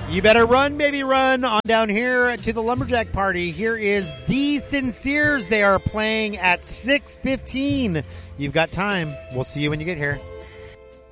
You better run, baby, run on down here to the Lumberjack Party. Here is The Sinceres. They are playing at 6:15. You've got time. We'll see you when you get here.